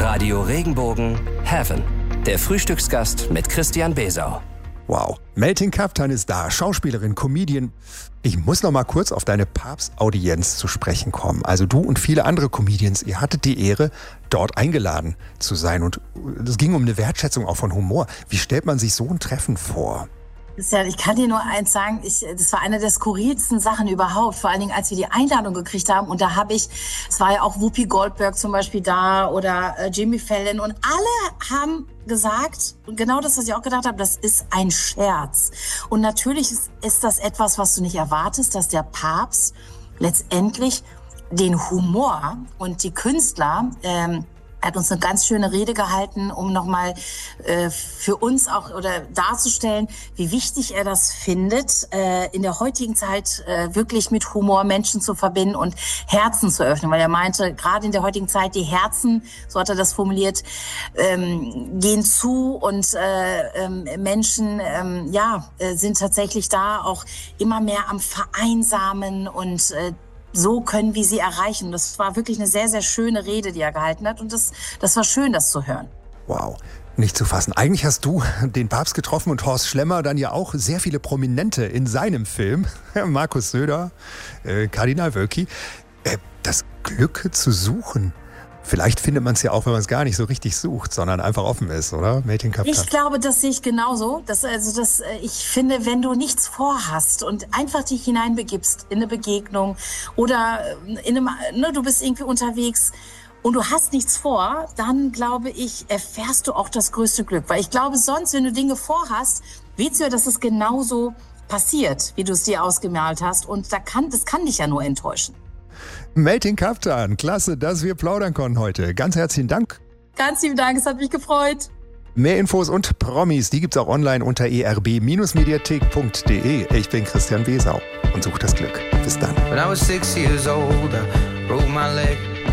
Radio Regenbogen Heaven. Der Frühstücksgast mit Christian Besau. Wow, Meltin Kaptan ist da, Schauspielerin, Comedian. Ich muss noch mal kurz auf deine Papstaudienz zu sprechen kommen. Also du und viele andere Comedians, ihr hattet die Ehre, dort eingeladen zu sein. Und es ging um eine Wertschätzung auch von Humor. Wie stellt man sich so ein Treffen vor? Ich kann dir nur eins sagen, das war eine der skurrilsten Sachen überhaupt, vor allen Dingen, als wir die Einladung gekriegt haben. Und da es war ja auch Whoopi Goldberg zum Beispiel da oder Jimmy Fallon und alle haben gesagt, genau das, was ich auch gedacht habe, das ist ein Scherz. Und natürlich ist das etwas, was du nicht erwartest, dass der Papst letztendlich den Humor und die Künstler, er hat uns eine ganz schöne Rede gehalten, um nochmal für uns auch oder darzustellen, wie wichtig er das findet, in der heutigen Zeit wirklich mit Humor Menschen zu verbinden und Herzen zu öffnen. Weil er meinte, gerade in der heutigen Zeit, die Herzen, so hat er das formuliert, gehen zu und Menschen sind tatsächlich da auch immer mehr am Vereinsamen und so können wir sie erreichen. Das war wirklich eine sehr, sehr schöne Rede, die er gehalten hat. Und das war schön, das zu hören. Wow, nicht zu fassen. Eigentlich hast du den Papst getroffen und Horst Schlemmer dann ja auch sehr viele Prominente in seinem Film. Markus Söder, Kardinal Wölki. Das Glück zu suchen. Vielleicht findet man es ja auch, wenn man es gar nicht so richtig sucht, sondern einfach offen ist, oder? Meltin Kaptan. Ich glaube, das sehe ich genauso. Ich finde, wenn du nichts vorhast und einfach dich hineinbegibst in eine Begegnung oder du bist irgendwie unterwegs und du hast nichts vor, dann glaube ich, erfährst du auch das größte Glück. Weil ich glaube, sonst, wenn du Dinge vorhast, willst du ja, dass es genauso passiert, wie du es dir ausgemalt hast. Und das kann dich ja nur enttäuschen. Meltin Kaptan, klasse, dass wir plaudern konnten heute. Ganz herzlichen Dank. Ganz lieben Dank, es hat mich gefreut. Mehr Infos und Promis, die gibt's auch online unter erb-mediathek.de. Ich bin Christian Besau und suche das Glück. Bis dann. When I was 6 years old, I broke my leg.